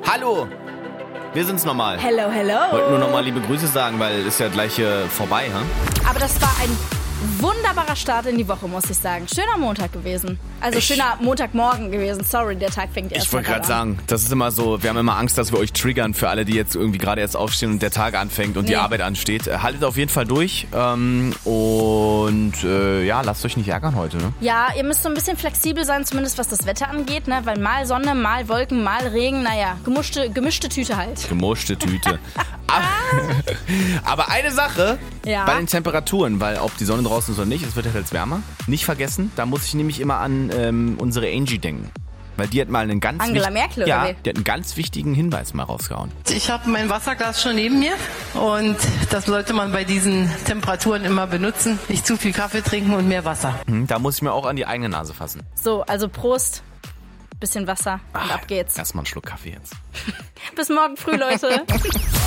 Hallo! Wir sind's nochmal. Hello, hello. Wollten nur nochmal liebe Grüße sagen, weil ist ja gleich vorbei, ha? Aber das war ein wunderbarer Start in die Woche, muss ich sagen. Schöner Montag gewesen. Also schöner Montagmorgen gewesen. Sorry, der Tag fängt erst Ich wollte gerade sagen, das ist immer so, wir haben immer Angst, dass wir euch triggern für alle, die jetzt irgendwie gerade erst aufstehen und der Tag anfängt und die Arbeit ansteht. Haltet auf jeden Fall durch und lasst euch nicht ärgern heute, ne? Ja, ihr müsst so ein bisschen flexibel sein, zumindest was das Wetter angeht, ne? Weil mal Sonne, mal Wolken, mal Regen, naja, gemischte Tüte halt. Gemischte Tüte. Aber eine Sache bei den Temperaturen, weil ob die Sonne draußen ist oder nicht, es wird halt jetzt wärmer. Nicht vergessen, da muss ich nämlich immer an unsere Angie denken. Weil die hat mal einen ganz Angela Merkel, ja, oder wie? die hat einen ganz wichtigen Hinweis mal rausgehauen. Ich habe mein Wasserglas schon neben mir und das sollte man bei diesen Temperaturen immer benutzen. Nicht zu viel Kaffee trinken und mehr Wasser. Da muss ich mir auch an die eigene Nase fassen. So, also Prost, bisschen Wasser und ab geht's. Erstmal einen Schluck Kaffee jetzt. Bis morgen früh, Leute.